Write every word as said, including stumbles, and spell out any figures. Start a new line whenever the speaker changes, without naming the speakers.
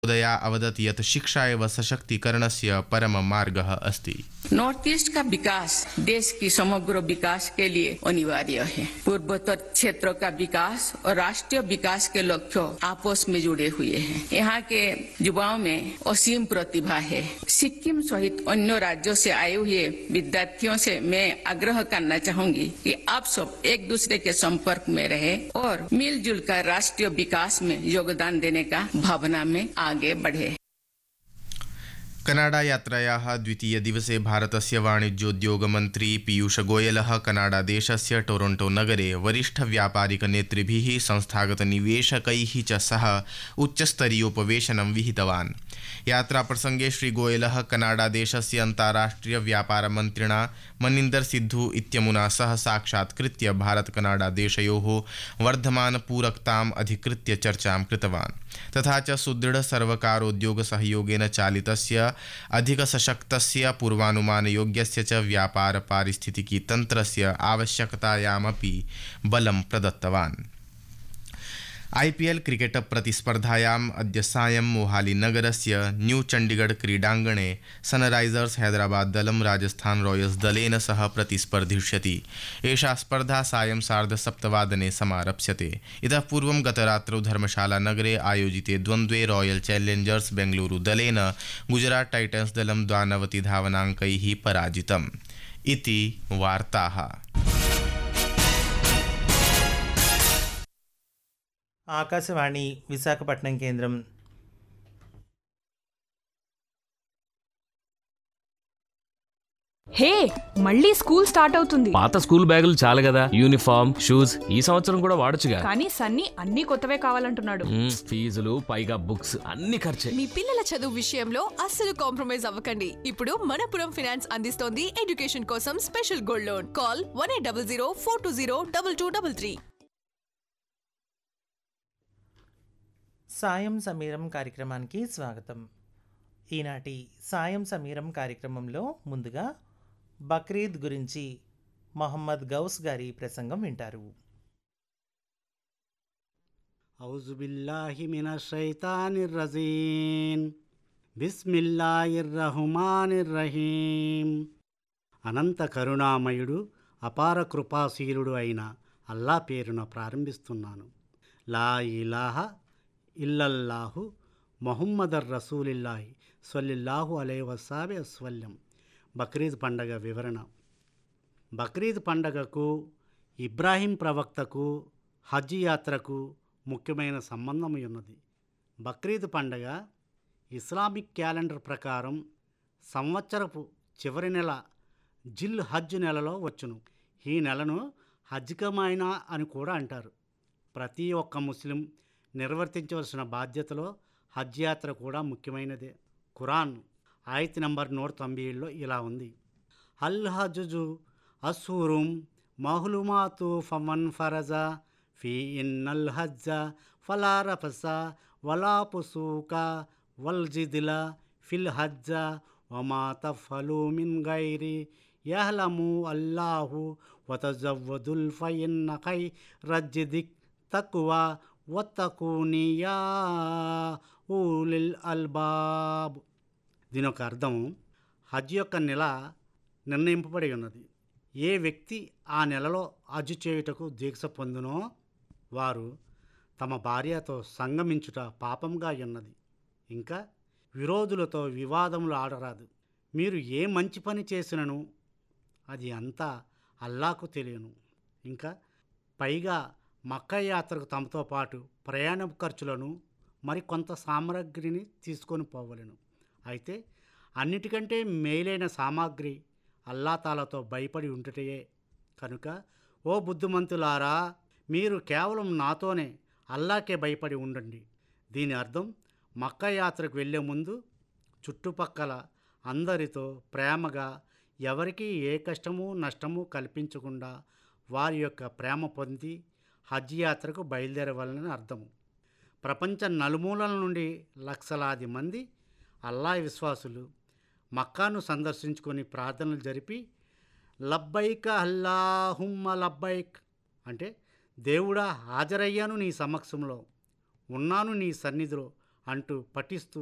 उदया अवदत् यत् शिक्षा एव सशक्तिकरणस्य परमः मार्गः अस्ति।
नॉर्थ ईस्ट का विकास देश की समग्र विकास के लिए अनिवार्य है। पूर्वोत्तर क्षेत्र का विकास और राष्ट्रीय विकास के लक्ष्य आपस में जुड़े हुए हैं। यहाँ के युवाओं में असीम प्रतिभा है। सिक्किम सहित अन्य राज्यों से आए हुए विद्यार्थियों से मैं आग्रह करना चाहूंगी कि आप सब एक दूसरे के संपर्क में रहे और मिलजुल कर राष्ट्रीय विकास में योगदान देने का भावना में आगे बढ़े।
कनाडा यात्रायाः द्वितीय दिवसे भारतस्य वाणिज्योद्योगमन्त्री पीयूषगोयलः कनाडादेशस्य टोरंटो नगरे वरिष्ठव्यापारिकनेतृभिः संस्थागतनिवेशकैः च सह उच्चस्तरीयोपवेशनं विहितवान्। यात्राप्रसङ्गे श्रीगोयलः कनाडादेशस्य अन्ताराष्ट्रियव्यापारमन्त्रिणा मनिन्दर सिद्धू इत्यमुना सह साक्षात्कृत्य भारत-कनाडादेशयोः वर्धमानपूरकताम् अधिकृत्य चर्चां कृतवान्। तथा च सुदृढसर्वकारोद्योगसहयोगेन चालितस्य अधिकसशक्तस्य पूर्वानुमानयोग्यस्य च व्यापारपारिस्थितिकीतन्त्रस्य आवश्यकतायामपि बलं प्रदत्तवान्। आईपीएल क्रिकेट प्रतिस्पर्धायाम् अद्य सायं मोहालीनगरस्य न्यू चण्डीगढ़ क्रीडाङ्गणे सनराइजर्स हैदराबाद दलं राजस्थान रॉयल्स दलेन सह प्रतिस्पर्धिष्यति। एषा स्पर्धा सायं सार्धसप्तवादने समारप्स्यते। इतः पूर्वं गतरात्रौ धर्मशालानगरे आयोजिते द्वन्द्वे रॉयल चैलेंजर्स बेंगलुरु दलेन गुजरात टाइटन्स दलं द्वानवतिधावनाङ्कैः पराजितम्। इति वार्ताः।
ఆకాశవాణి విశాఖపట్నం కేంద్రం.
హే, మళ్ళీ స్కూల్ స్టార్ట్ అవుతుంది.
పాత స్కూల్ బ్యాగులు చాలు కదా, యూనిఫామ్ షూస్ ఈ సంవత్సరం కూడా వాడొచ్చుగా.
కానీ సన్నీ అన్ని కొత్తవే కావాలంటున్నాడు.
ఫీజులు పైగా బుక్స్ అన్ని ఖర్చే.
మీ పిల్లల చదువు విషయంలో అస్సలు కాంప్రమైజ్ అవ్వకండి. ఇప్పుడు మనపురం ఫైనాన్స్ అందిస్తోంది ఎడ్యుకేషన్ కోసం special gold loan. Call one eight double zero four two zero double two double three.
సాయం సమీరం కార్యక్రమానికి స్వాగతం. ఈనాటి సాయం సమీరం కార్యక్రమంలో ముందుగా బక్రీద్ గురించి మొహమ్మద్ గౌస్ గారి ప్రసంగం వింటారు.
ఔజు బిల్లాహి మినష్ షైతానిర్ రజీమ్. బిస్మిల్లాహిర్ రహ్మానిర్ రహీం. అనంత కరుణామయుడు అపార కృపాశీలుడు అయిన అల్లా పేరున ప్రారంభిస్తున్నాను. లా ఇలాహ ఇల్లల్లాహు మొహమ్మదర్ రసూలిల్లాహి స్వల్లిల్లాహు అలైహి వసాబి అస్వల్యం. బక్రీద్ పండగ వివరణ. బక్రీద్ పండగకు ఇబ్రాహీం ప్రవక్తకు హజ్ యాత్రకు ముఖ్యమైన సంబంధం ఉన్నది. బక్రీద్ పండగ ఇస్లామిక్ క్యాలెండర్ ప్రకారం సంవత్సరపు చివరి నెల జిల్ హజ్ నెలలో వచ్చును. ఈ నెలను హజ్ కమైనా అని కూడా అంటారు. ప్రతి ఒక్క ముస్లిం నిర్వర్తించవలసిన బాధ్యతలో హజ్ యాత్ర కూడా ముఖ్యమైనదే. ఖురాన్ ఆయత్ నంబర్ నూట తొంభై ఏడులో ఇలా ఉంది. అల్ హజ్జు అస్హురుం మహ్లుమాతు ఫమన్ ఫరజా ఫీ ఇన్నల్ హజ్జ ఫలా రఫస వలా పుసూక వల్ జిదిల ఫిల్ హజ్జ వమా తఫ్అలు మిన్ గైరి యహ్లము అల్లాహు వతజవ్వదుల్ ఫఇన్న ఖైరజ్జిదిక్ తక్వా వత్తకూని యా ఊలిల్ అల్బాబ్. దీని యొక్క అర్థం, హజ్ యొక్క నెల నిర్ణయింపబడి ఉన్నది. ఏ వ్యక్తి ఆ నెలలో హజ్ చేయుటకు దీక్ష పొందునో వారు తమ భార్యతో సంగమించుట పాపంగా ఉన్నది. ఇంకా విరోధులతో వివాదములు ఆడరాదు. మీరు ఏ మంచి పని చేసినను అది అంతా అల్లాకు తెలియను. ఇంకా పైగా మక్కా యాత్రకు తమతో పాటు ప్రయాణ ఖర్చులను మరి కొంత సామగ్రిని తీసుకొని పోవలెను. అయితే అన్నిటికంటే మేలైన సామాగ్రి అల్లాతాలతో భయపడి ఉంటుటయే. కనుక ఓ బుద్ధిమంతులారా, మీరు కేవలం నాతోనే అల్లాకే భయపడి ఉండండి. దీని అర్థం, మక్కా యాత్రకు వెళ్ళే ముందు చుట్టుపక్కల అందరితో ప్రేమగా, ఎవరికి ఏ కష్టము నష్టము కల్పించకుండా వారి యొక్క ప్రేమ పొంది హజ్ యాత్రకు బయలుదేరవాలని అర్థము. ప్రపంచ నలుమూలల నుండి లక్షలాది మంది అల్లా విశ్వాసులు మక్కాను సందర్శించుకొని ప్రార్థనలు జరిపి లబ్బైక అల్లాహుమ్మ లబ్బైక్ అంటే, దేవుడా హాజరయ్యాను నీ సమక్షంలో, ఉన్నాను నీ సన్నిధిలో అంటూ పఠిస్తూ